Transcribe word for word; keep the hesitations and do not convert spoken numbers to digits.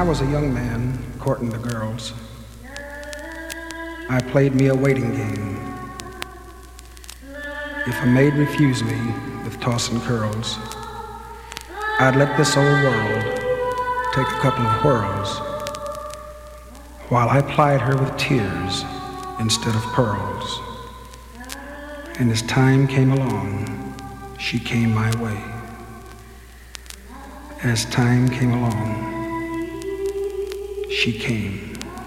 was a young man courting the girls, I played me a waiting game. If a maid refused me with tossing curls, I'd let this old world take a couple of whirls while I plied her with tears instead of pearls. And as time came along, she came my way. As time came along, she came.